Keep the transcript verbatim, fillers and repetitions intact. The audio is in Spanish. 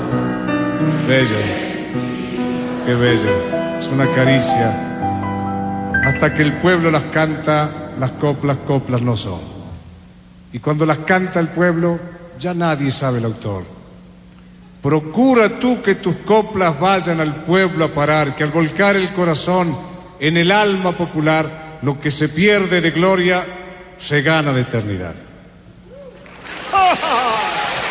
Bello, qué bello, es una caricia. Hasta que el pueblo las canta, las coplas, coplas no son. Y cuando las canta el pueblo, ya nadie sabe el autor. Procura tú que tus coplas vayan al pueblo a parar, que al volcar el corazón en el alma popular, lo que se pierde de gloria se gana de eternidad.